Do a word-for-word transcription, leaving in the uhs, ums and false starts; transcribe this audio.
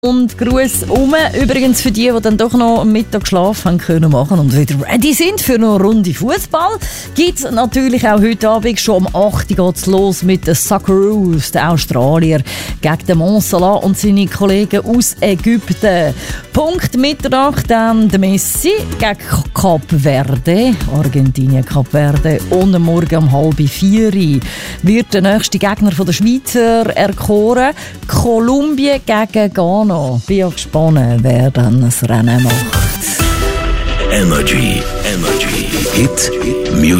Und Gruß um. Übrigens für die, die dann doch noch am Mittag Schlaf haben können machen und wieder ready sind für eine Runde Fußball, gibt es natürlich auch heute Abend schon um acht Uhr geht's los mit den Socceroos, den Australier, gegen den Mo Salah und seine Kollegen aus Ägypten. Punkt Mitternacht dann der Messi gegen Kap Verde, Argentinien, Kap Verde. Und am Morgen um halb vier wird der nächste Gegner von der Schweizer erkoren. Kolumbien gegen Ghana. Bin ja gespannt, wer dann das Rennen macht. Energy, Energy, Hit, Music.